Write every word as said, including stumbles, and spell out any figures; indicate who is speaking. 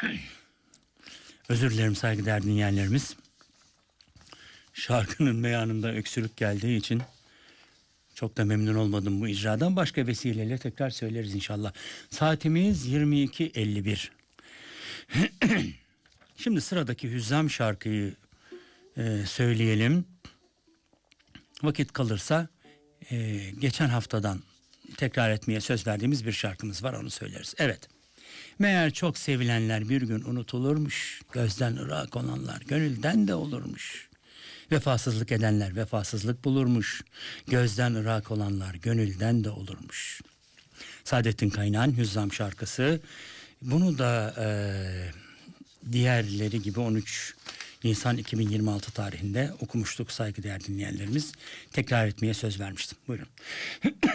Speaker 1: Özür dilerim saygıdeğer dinleyenlerimiz. Şarkının meyanında öksürük geldiği için çok da memnun olmadım bu icradan. Başka vesileyle tekrar söyleriz inşallah. Saatimiz yirmi iki elli bir. Şimdi sıradaki Hüzzam şarkıyı e, söyleyelim. Vakit kalırsa e, geçen haftadan tekrar etmeye söz verdiğimiz bir şarkımız var, onu söyleriz. Evet. Meğer çok sevilenler bir gün unutulurmuş. Gözden ırak olanlar gönülden de olurmuş. Vefasızlık edenler vefasızlık bulurmuş. Gözden ırak olanlar gönülden de olurmuş. Saadettin Kaynağ'ın Hüzzam şarkısı. Bunu da e, diğerleri gibi on üç Nisan iki bin yirmi altı tarihinde okumuştuk saygıdeğer dinleyenlerimiz. Tekrar etmeye söz vermiştim. Buyurun.